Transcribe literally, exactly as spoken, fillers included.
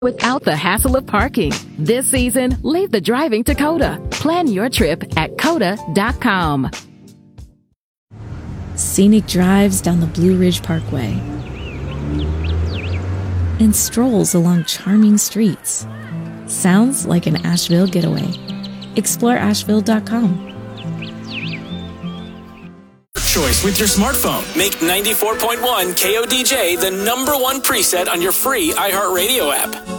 without the hassle of parking. This season, leave the driving to Coda. Plan your trip at coda dot com. Scenic drives down the Blue Ridge Parkway and strolls along charming streets. Sounds like an Asheville getaway. Explore asheville dot com. Choice with your smartphone. Make ninety-four point one K O D J the number one preset on your free iHeartRadio app.